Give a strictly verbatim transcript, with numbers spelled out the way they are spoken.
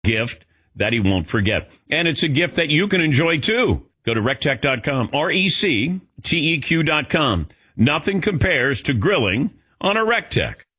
gift that he won't forget. And it's a gift that you can enjoy, too. Go to rectech dot com, R E C T E Q dot com. Nothing compares to grilling on a Rectech.